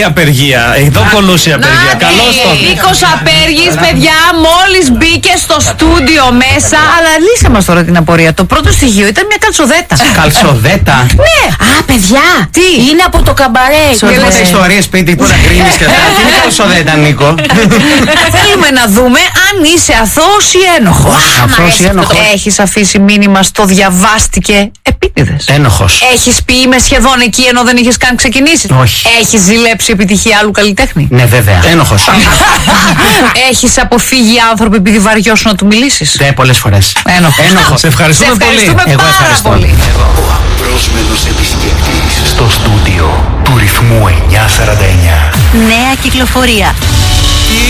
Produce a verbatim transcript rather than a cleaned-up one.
η απεργία. Εδώ κολούσε η απεργία. Καλώς το. Νίκος Απέργης, παιδιά, μόλις μπήκε στο στούντιο μέσα. Αλλά λύσε μας τώρα την απορία. Το πρώτο στοιχείο ήταν μια καλσοδέτα. Καλσοδέτα. Ναι. Α, παιδιά! Τι? Είναι από το καμπαρέ. Θέλετε ιστορίες σπίτι που να κρίνεις και αυτά. Τι είναι καλσοδέτα, Νίκο? Θέλουμε να δούμε αν είσαι αθώος ή ένοχος. Αθώος ή ένοχος? Έχεις αφήσει μήνυμα στο διαβάστηκε επίτηδες. Ένοχος. Έχεις πει είμαι σχεδόν εκεί ενώ δεν είχες καν ξεκινήσει. Όχι. Έχεις ζηλέψει επιτυχία άλλου καλλιτέχνη. Ναι, βέβαια. Ένοχος. Έχεις αποφύγει άνθρωπο επειδή βαριώσου να του μιλήσεις. Ναι, πολλές φορές. Ένοχος. Ένοχος. Σε ευχαριστούμε, Σε ευχαριστούμε πολύ. πάρα Εγώ ευχαριστώ. πολύ. Ο απρόσμενος επισκέπτης στο στούντιο του ρυθμού εννιακόσια σαράντα εννιά. Νέα κυκλοφορία.